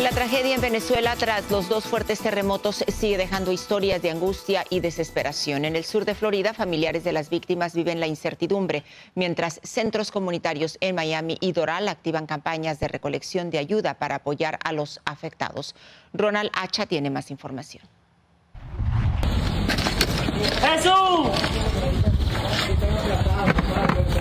La tragedia en Venezuela tras los dos fuertes terremotos sigue dejando historias de angustia y desesperación. En el sur de Florida, familiares de las víctimas viven la incertidumbre, mientras centros comunitarios en Miami y Doral activan campañas de recolección de ayuda para apoyar a los afectados. Ronald Hacha tiene más información. ¡Jesús!